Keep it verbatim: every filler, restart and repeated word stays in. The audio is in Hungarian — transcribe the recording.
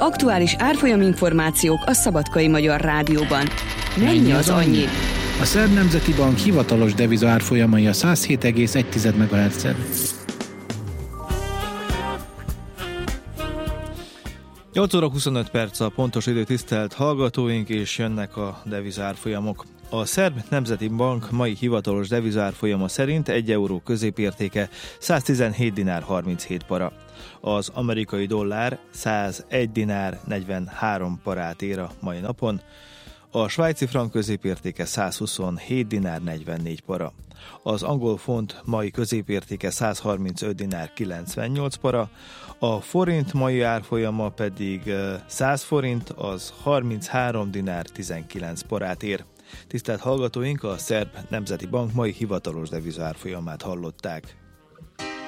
Aktuális árfolyaminformációk a Szabadkai Magyar Rádióban. Mennyi az annyi? A Szerb Nemzeti Bank hivatalos deviza árfolyamai a száz hét egész egy megahertzen. nyolc óra huszonöt perc a pontos idő, tisztelt hallgatóink, és jönnek a devizárfolyamok. A Szerb Nemzeti Bank mai hivatalos devizárfolyama szerint egy euró középértéke száztizenhét dinár harminchét para. Az amerikai dollár százegy dinár negyvenhárom parát ér a mai napon. A svájci frank középértéke százhuszonhét dinár negyvennégy para. Az angol font mai középértéke százharmincöt dinár kilencvennyolc para, a forint mai árfolyama pedig száz forint, az harminchárom dinár tizenkilenc parát ér. Tisztelt hallgatóink, a Szerb Nemzeti Bank mai hivatalos devizárfolyamát hallották.